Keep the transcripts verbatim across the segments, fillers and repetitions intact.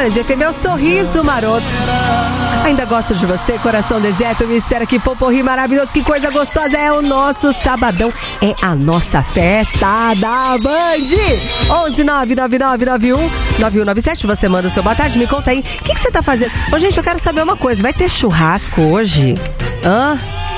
Band F M, meu sorriso maroto. Ainda gosto de você, coração deserto, me espera que poporri maravilhoso, que coisa gostosa, é o nosso sabadão, é a nossa festa da Band. onze nove nove nove nove um nove um nove sete, você manda o seu boa tarde, me conta aí, o que, que você tá fazendo? Ô, gente, eu quero saber uma coisa, vai ter churrasco hoje? Hã?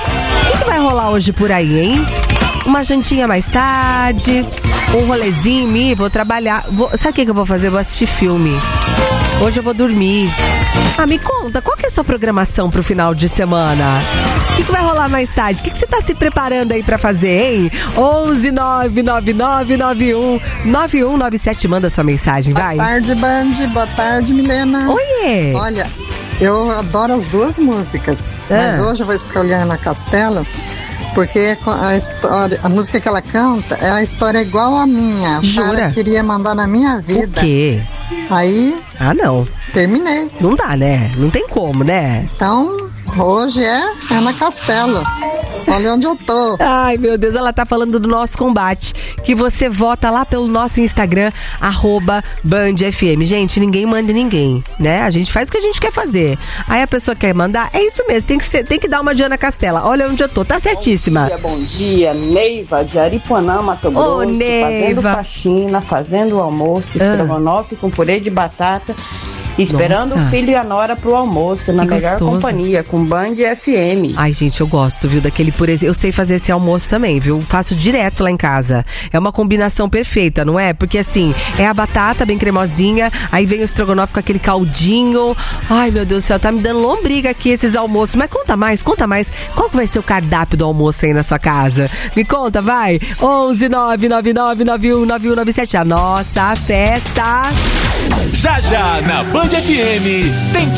O que, que vai rolar hoje por aí, hein? Uma jantinha mais tarde, um rolezinho, me, vou trabalhar. Vou, sabe o que, que eu vou fazer? Vou assistir filme. Hoje eu vou dormir. Ah, me conta, qual que é a sua programação pro final de semana? O que, que vai rolar mais tarde? O que, que você tá se preparando aí pra fazer, hein? onze nove nove nove nove um nove um nove sete, manda sua mensagem, vai. Boa tarde, Band. Boa tarde, Milena. Oiê! Olha, eu adoro as duas músicas, ah. mas hoje eu vou escolher Ana Castela, porque a história, a música que ela canta é a história igual a minha. Jura? O cara queria mandar na minha vida. O quê? Aí... Ah, não. Terminei. Não dá, né? Não tem como, né? Então, hoje é Ana Castela. Olha onde eu tô. Ai, meu Deus, ela tá falando do nosso combate, que você vota lá pelo nosso Instagram, arroba Band F M. Gente, ninguém manda ninguém, né? A gente faz o que a gente quer fazer. Aí a pessoa quer mandar, é isso mesmo, tem que, ser, tem que dar uma de Ana Castela. Olha onde eu tô, tá certíssima. Bom dia, bom dia. Neiva, de Aripuanã, Mato Grosso. Ô, Neiva. Fazendo faxina, fazendo o almoço, ah. estrogonofe com purê de batata. Esperando Nossa. o filho e a nora pro almoço, na Que melhor gostoso. companhia, com Band F M. Ai, gente, eu gosto, viu, daquele purê. Eu sei fazer esse almoço também, viu? Faço direto lá em casa. É uma combinação perfeita, não é? Porque assim, é a batata bem cremosinha, aí vem o estrogonofe com aquele caldinho. Ai, meu Deus do céu, tá me dando lombriga aqui esses almoços. Mas conta mais, conta mais. Qual que vai ser o cardápio do almoço aí na sua casa? Me conta, vai. onze nove nove nove nove um nove um nove sete. A nossa festa. Já já na Band F M tem